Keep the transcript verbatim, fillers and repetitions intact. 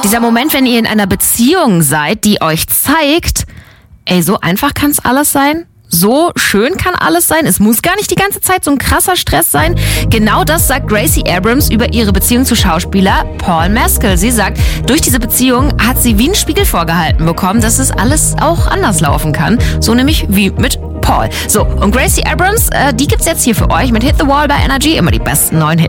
Dieser Moment, wenn ihr in einer Beziehung seid, die euch zeigt, ey, so einfach kann's alles sein. So schön kann alles sein. Es muss gar nicht die ganze Zeit so ein krasser Stress sein. Genau das sagt Gracie Abrams über ihre Beziehung zu Schauspieler Paul Mescal. Sie sagt, durch diese Beziehung hat sie wie ein Spiegel vorgehalten bekommen, dass es alles auch anders laufen kann. So nämlich wie mit Paul. So, und Gracie Abrams, äh, die gibt's jetzt hier für euch mit Hit the Wall bei Energy. Immer die besten neuen Hits.